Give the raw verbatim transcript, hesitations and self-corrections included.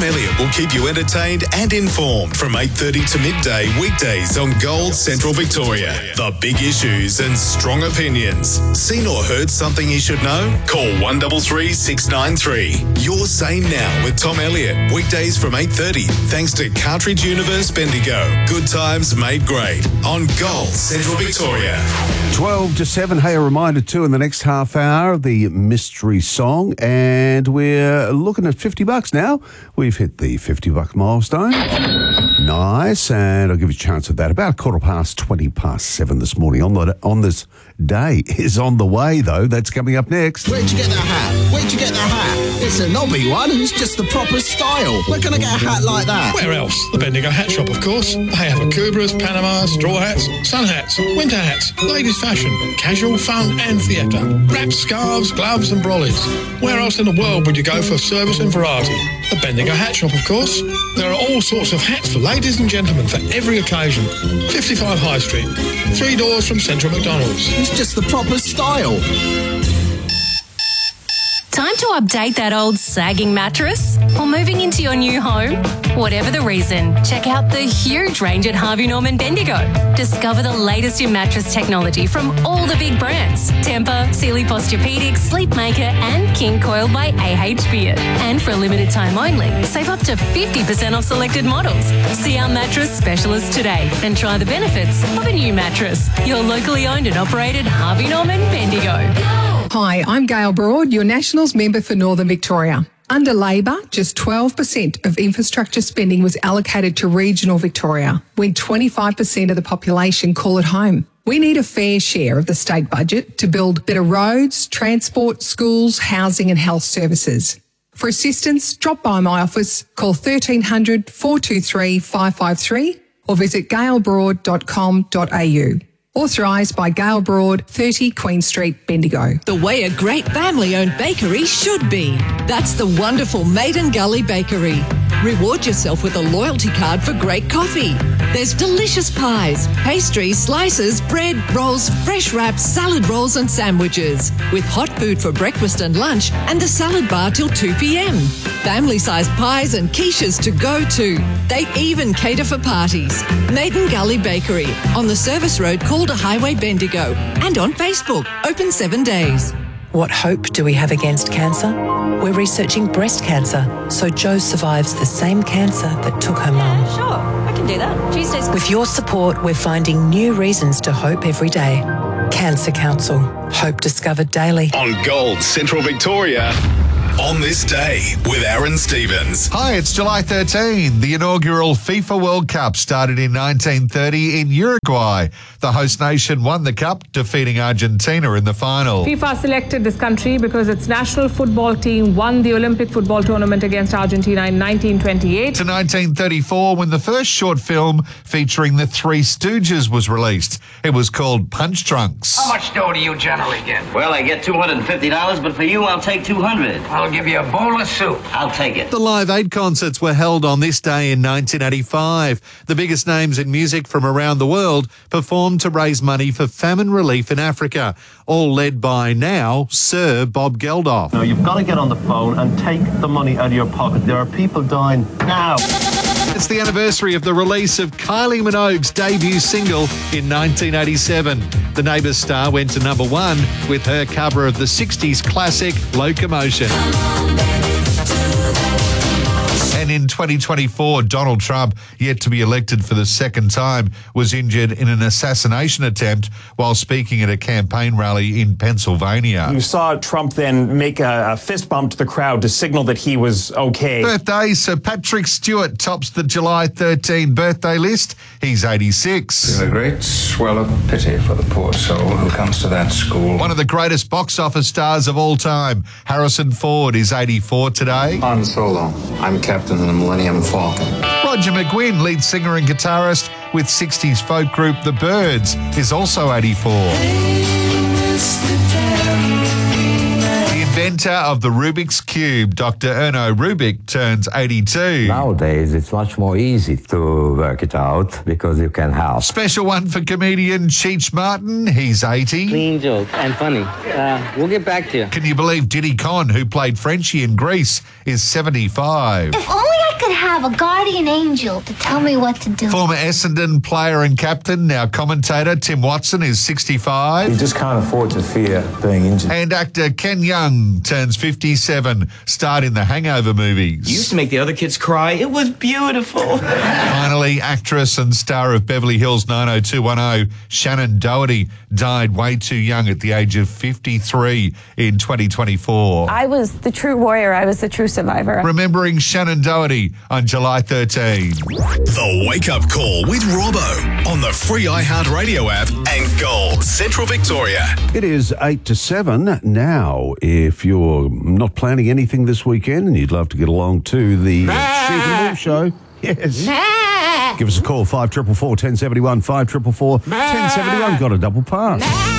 Elliott will keep you entertained and informed from eight thirty to midday weekdays on Gold Central Victoria. The big issues and strong opinions. Seen or heard something you should know? Call one three three, six nine three. Your Say Now with Tom Elliott. Weekdays from eight thirty. Thanks to Cartridge Universe Bendigo. Good times made great on Gold Central Victoria. twelve to seven. Hey, a reminder too in the next half hour, the mystery song. And we're looking at fifty bucks now. We've hit the fifty buck milestone. Nice. And I'll give you a chance of that. About quarter past, twenty past seven this morning on the on this day is on the way, though. That's coming up next. Where'd you get that hat? Where'd you get that hat? It's a knobby one and it's just the proper style. Where can I get a hat like that? Where else? The Bendigo Hat Shop, of course. They have Akubras, Panamas, straw hats, sun hats, winter hats, ladies' fashion, casual, fun and theatre, wraps, scarves, gloves and brollies. Where else in the world would you go for service and variety? The Bendigo Hat Shop, of course. There are all sorts of hats for ladies and gentlemen for every occasion. fifty-five High Street, three doors from Central McDonald's. It's just the proper style. Time to update that old sagging mattress? Or moving into your new home? Whatever the reason, check out the huge range at Harvey Norman Bendigo. Discover the latest in mattress technology from all the big brands. Tempur, Sealy Posturepedic, Sleepmaker and King Coil by A H Beard. And for a limited time only, save up to fifty percent off selected models. See our mattress specialist today and try the benefits of a new mattress. Your locally owned and operated Harvey Norman Bendigo. Hi, I'm Gail Broad, your Nationals member for Northern Victoria. Under Labor, just twelve percent of infrastructure spending was allocated to regional Victoria, when twenty-five percent of the population call it home. We need a fair share of the state budget to build better roads, transport, schools, housing and health services. For assistance, drop by my office, call thirteen hundred, four two three, five five three or visit gail broad dot com dot a u. Authorised by Gail Broad, thirty Queen Street, Bendigo. The way a great family-owned bakery should be. That's the wonderful Maiden Gully Bakery. Reward yourself with a loyalty card for great coffee. There's delicious pies, pastries, slices, bread, rolls, fresh wraps, salad rolls and sandwiches. With hot food for breakfast and lunch and the salad bar till two p.m. Family-sized pies and quiches to go to. They even cater for parties. Maiden Gully Bakery on the service road called a Highway Bendigo and on Facebook, open seven days. What hope do we have against cancer? We're researching breast cancer, so Jo survives the same cancer that took her mum. Sure, I can do that. Tuesdays. With your support, we're finding new reasons to hope every day. Cancer Council. Hope discovered daily. On Gold Central Victoria. On this day with Aaron Stevens. Hi, it's July thirteenth. The inaugural FIFA World Cup started in nineteen thirty in Uruguay. The host nation won the cup, defeating Argentina in the final. FIFA selected this country because its national football team won the Olympic football tournament against Argentina in nineteen twenty-eight. To nineteen thirty-four, when the first short film featuring the Three Stooges was released. It was called Punch Drunks. How much dough do you generally get? Well, I get two hundred fifty dollars, but for you, I'll take two hundred dollars. I'll give you a bowl of soup. I'll take it. The Live Aid concerts were held on this day in nineteen eighty-five. The biggest names in music from around the world performed to raise money for famine relief in Africa, all led by now Sir Bob Geldof. No, you've got to get on the phone and take the money out of your pocket. There are people dying now. It's the anniversary of the release of Kylie Minogue's debut single in nineteen eighty-seven. The Neighbours star went to number one with her cover of the sixties classic Locomotion. And in twenty twenty-four, Donald Trump, yet to be elected for the second time, was injured in an assassination attempt while speaking at a campaign rally in Pennsylvania. You saw Trump then make a, a fist bump to the crowd to signal that he was okay. Birthday, Sir Patrick Stewart tops the July thirteenth birthday list. He's eighty-six. It's a great swell of pity for the poor soul who comes to that school. One of the greatest box office stars of all time, Harrison Ford, is eighty-four today. Han Solo. I'm Captain of the Millennium Falcon. Roger McGuinn, lead singer and guitarist with sixties folk group The Byrds, is also eighty-four. The inventor of the Rubik's Cube, Doctor Erno Rubik, turns eighty-two. Nowadays, it's much more easy to work it out because you can help. Special one for comedian Cheech Martin, he's eighty. Clean joke and funny. Uh, we'll get back to you. Can you believe Diddy Conn, who played Frenchie in Grease, is seventy-five? If only I have a guardian angel to tell me what to do. Former Essendon player and captain, now commentator, Tim Watson is sixty-five. You just can't afford to fear being injured. And actor Ken Young turns fifty-seven, starred in the Hangover movies. You used to make the other kids cry. It was beautiful. Finally, actress and star of Beverly Hills nine oh two one oh, Shannon Doherty, died way too young at the age of fifty-three in twenty twenty-four. I was the true warrior. I was the true survivor. Remembering Shannon Doherty on July thirteenth. The Wake Up Call with Robbo on the free iHeartRadio app and Gold Central Victoria. It is eight to seven now. If you're not planning anything this weekend and you'd love to get along to the uh, Sheep and Wool show, yes. Give us a call, five four four, one oh seven one, five four four, one oh seven one. Got a double pass.